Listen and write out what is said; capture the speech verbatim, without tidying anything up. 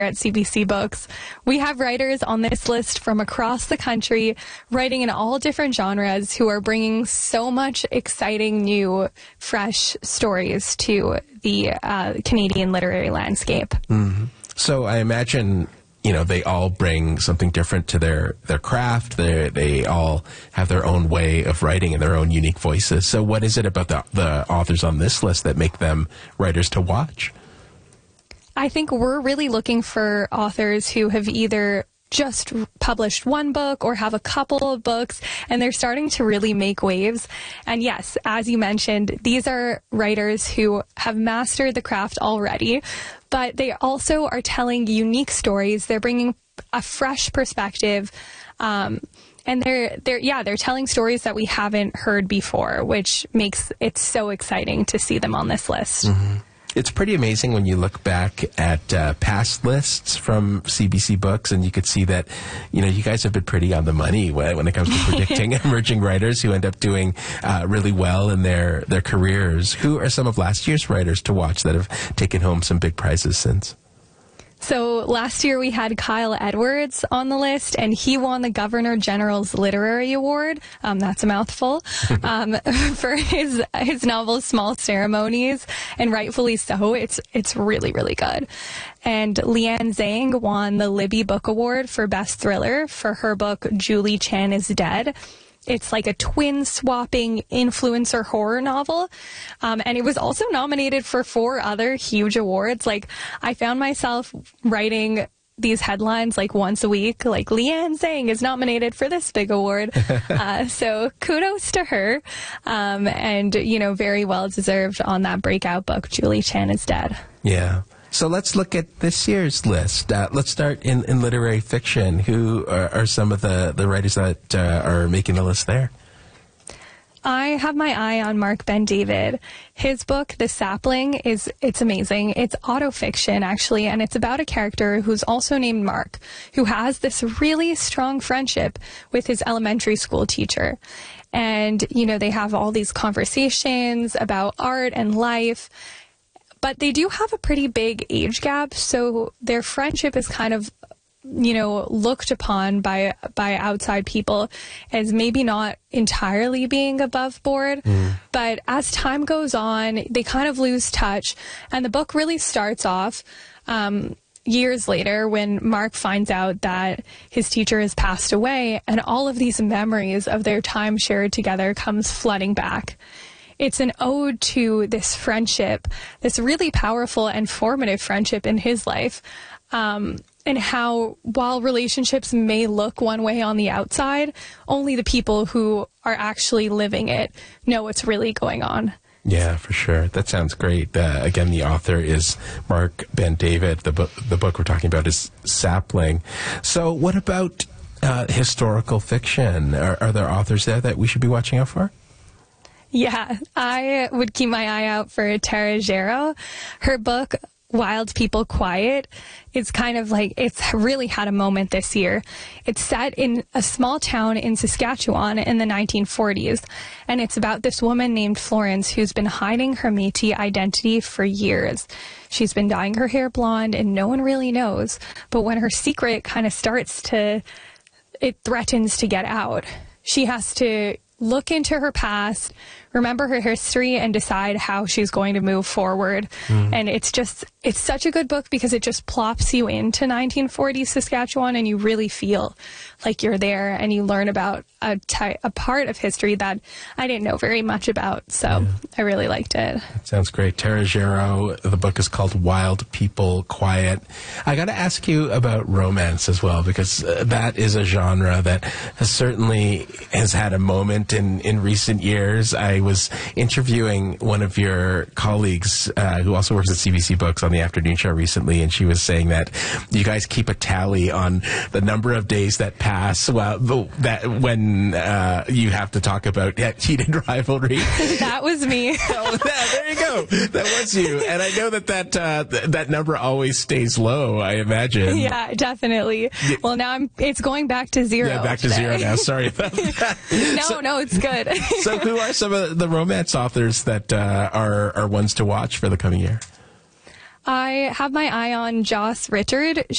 at C B C Books. We have writers on this list from across the country, writing in all different genres, who are bringing so much exciting, new, fresh stories to the uh, Canadian literary landscape. Mm-hmm. So I imagine, you know, they all bring something different to their, their craft. They they all have their own way of writing and their own unique voices. So what is it about the, the authors on this list that make them writers to watch? I think we're really looking for authors who have either just published one book or have a couple of books, and they're starting to really make waves. And yes, as you mentioned, these are writers who have mastered the craft already, but they also are telling unique stories. They're bringing a fresh perspective, um, and they're they're yeah they're telling stories that we haven't heard before, which makes it so exciting to see them on this list. Mm-hmm. It's pretty amazing when you look back at uh, past lists from C B C Books, and you could see that, you know, you guys have been pretty on the money when, when it comes to predicting emerging writers who end up doing uh, really well in their, their careers. Who are some of last year's writers to watch that have taken home some big prizes since? So last year we had Kyle Edwards on the list, and he won the Governor General's Literary Award. Um, that's a mouthful. um, for his his novel Small Ceremonies, and rightfully so. It's it's really really good. And Leanne Zhang won the Libby Book Award for Best Thriller for her book Julie Chan is Dead. It's like a twin-swapping influencer horror novel. Um, and it was also nominated for four other huge awards. Like, I found myself writing these headlines like once a week, like Leanne Zhang is nominated for this big award. uh, so kudos to her. Um, and, you know, very well deserved on that breakout book, Julie Chan is Dead. Yeah. So let's look at this year's list. Uh, let's start in, in literary fiction. Who are, are some of the, the writers that uh, are making the list there? I have my eye on Mark Ben-David. His book, The Sapling, is it's amazing. It's autofiction, actually, and it's about a character who's also named Mark, who has this really strong friendship with his elementary school teacher. And, you know, they have all these conversations about art and life. But they do have a pretty big age gap, so their friendship is kind of, you know, looked upon by by outside people as maybe not entirely being above board. Mm. But as time goes on, they kind of lose touch, and the book really starts off um, years later when Mark finds out that his teacher has passed away, and all of these memories of their time shared together comes flooding back. It's an ode to this friendship, this really powerful and formative friendship in his life, um, and how while relationships may look one way on the outside, only the people who are actually living it know what's really going on. Yeah, for sure. That sounds great. Uh, again, the author is Mark Ben-David. The book, the book we're talking about is Sapling. So what about uh, historical fiction? Are, are there authors there that we should be watching out for? Yeah, I would keep my eye out for Tara Gero. Her book, Wild People Quiet, is kind of like, it's really had a moment this year. It's set in a small town in Saskatchewan in the nineteen forties, and it's about this woman named Florence who's been hiding her Métis identity for years. She's been dyeing her hair blonde, and no one really knows. But when her secret kind of starts to, it threatens to get out, she has to look into her past, remember her history, and decide how she's going to move forward. Mm. And it's just, it's such a good book because it just plops you into nineteen forties Saskatchewan, and you really feel like you're there, and you learn about a, ty- a part of history that I didn't know very much about. So yeah. I really liked it. That sounds great. Tara Gero, the book is called Wild People Quiet. I got to ask you about romance as well, because uh, that is a genre that has certainly has had a moment in, in recent years. I was interviewing one of your colleagues uh, who also works at C B C Books on the afternoon show recently, and she was saying that you guys keep a tally on the number of days that pass well, the, that when uh, you have to talk about yeah, heated rivalry. That was me. Oh, yeah, there you go. That was you. And I know that that, uh, th- that number always stays low, I imagine. Yeah, definitely. Yeah. Well, now I'm, it's going back to zero. Yeah, back to today. zero now. Sorry about that. no, so, no, it's good. So who are some of the romance authors that uh, are, are ones to watch for the coming year? I have my eye on Joss Richard.